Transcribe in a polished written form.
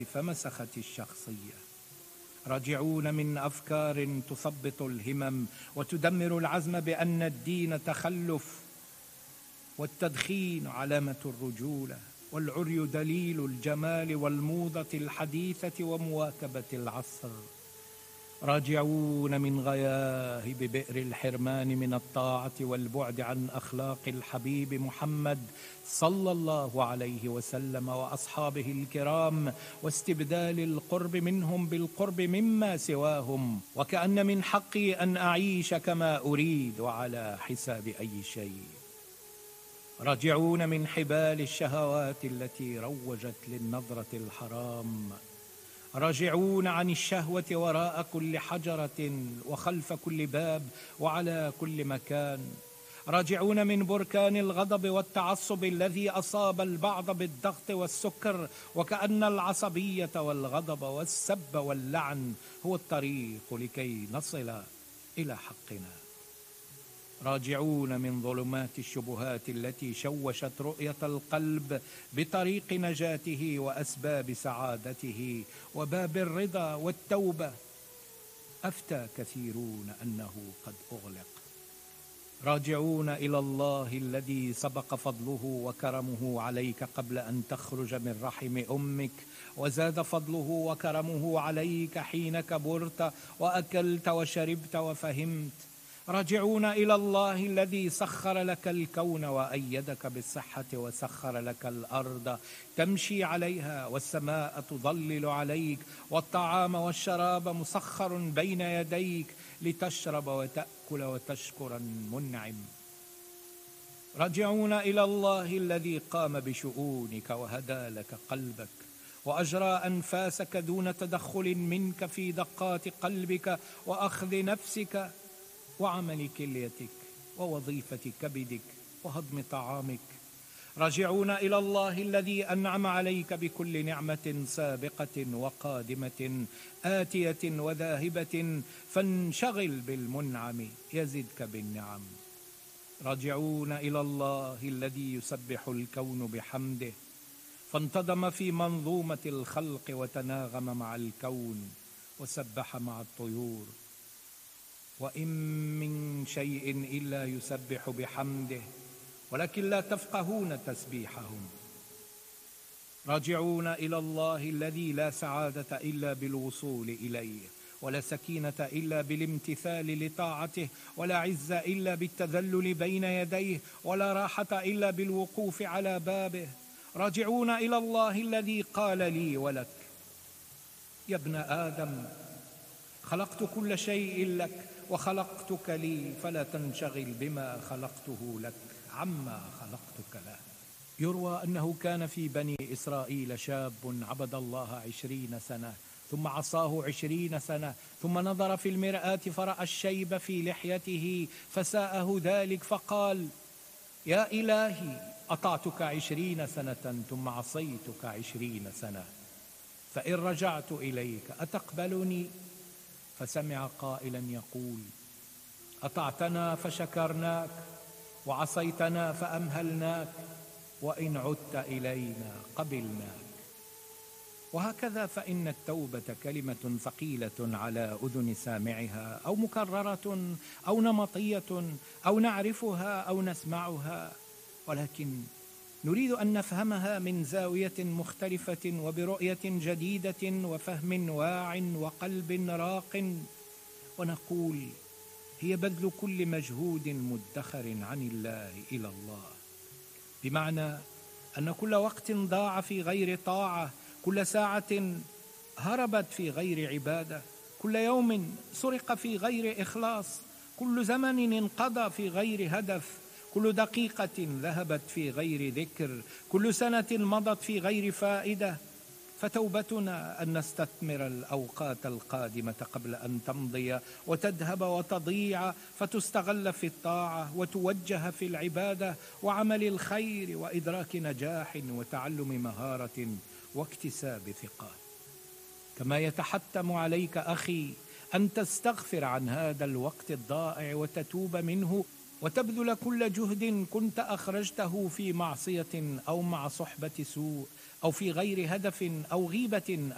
فمسخت الشخصية. راجعون من أفكار تثبط الهمم وتدمر العزم بأن الدين تخلف، والتدخين علامة الرجولة، والعري دليل الجمال والموضة الحديثة ومواكبة العصر. راجعون من غياهب بئر الحرمان من الطاعة والبعد عن أخلاق الحبيب محمد صلى الله عليه وسلم وأصحابه الكرام، واستبدال القرب منهم بالقرب مما سواهم، وكأن من حقي أن أعيش كما أريد وعلى حساب أي شيء. راجعون من حبال الشهوات التي روجت للنظرة الحرام. راجعون عن الشهوة وراء كل حجرة وخلف كل باب وعلى كل مكان. راجعون من بركان الغضب والتعصب الذي أصاب البعض بالضغط والسكر، وكأن العصبية والغضب والسب واللعن هو الطريق لكي نصل إلى حقنا. راجعون من ظلمات الشبهات التي شوشت رؤية القلب بطريق نجاته وأسباب سعادته وباب الرضا والتوبة. أفتى كثيرون أنه قد أغلق. راجعون إلى الله الذي سبق فضله وكرمه عليك قبل أن تخرج من رحم أمك، وزاد فضله وكرمه عليك حين كبرت وأكلت وشربت وفهمت. راجعون إلى الله الذي سخر لك الكون وأيدك بالصحة، وسخر لك الأرض تمشي عليها، والسماء تظلل عليك، والطعام والشراب مسخر بين يديك لتشرب وتأكل وتشكر المنعم. راجعون إلى الله الذي قام بشؤونك وهدى لك قلبك وأجرى أنفاسك دون تدخل منك في دقات قلبك وأخذ نفسك وعمل كليتك ووظيفة كبدك وهضم طعامك. راجعون إلى الله الذي أنعم عليك بكل نعمة سابقة وقادمة آتية وذاهبة، فانشغل بالمنعم يزدك بالنعم. راجعون إلى الله الذي يسبح الكون بحمده، فانتظم في منظومة الخلق وتناغم مع الكون وسبح مع الطيور. وإن من شيء إلا يسبح بحمده ولكن لا تفقهون تسبيحهم. راجعون إلى الله الذي لا سعادة إلا بالوصول إليه، ولا سكينة إلا بالامتثال لطاعته، ولا عز إلا بالتذلل بين يديه، ولا راحة إلا بالوقوف على بابه. راجعون إلى الله الذي قال لي ولك: يا ابن آدم، خلقت كل شيء لك وخلقتك لي، فلا تنشغل بما خلقته لك عما خلقتك له. يروى أنه كان في بني إسرائيل شاب عبد الله 20 سنة، ثم عصاه 20 سنة، ثم نظر في المرآة فرأى الشيب في لحيته فساءه ذلك، فقال: يا إلهي، أطعتك 20 سنة ثم عصيتك 20 سنة، فإن رجعت إليك أتقبلني؟ فسمع قائلا يقول: أطعتنا فشكرناك، وعصيتنا فأمهلناك، وإن عدت إلينا قبلناك. وهكذا فإن التوبة كلمة ثقيلة على أذن سامعها، أو مكررة أو نمطية، أو نعرفها أو نسمعها، ولكن نريد أن نفهمها من زاوية مختلفة وبرؤية جديدة وفهم واع وقلب راق، ونقول: هي بذل كل مجهود مدخر عن الله إلى الله، بمعنى أن كل وقت ضاع في غير طاعة، كل ساعة هربت في غير عبادة، كل يوم سرق في غير إخلاص، كل زمن انقضى في غير هدف، كل دقيقة ذهبت في غير ذكر، كل سنة مضت في غير فائدة. فتوبتنا أن نستثمر الأوقات القادمة قبل أن تمضي وتذهب وتضيع، فتستغل في الطاعة وتوجه في العبادة وعمل الخير وإدراك نجاح وتعلم مهارة واكتساب ثقة. كما يتحتم عليك أخي أن تستغفر عن هذا الوقت الضائع وتتوب منه، وتبذل كل جهد كنت أخرجته في معصية أو مع صحبة سوء أو في غير هدف أو غيبة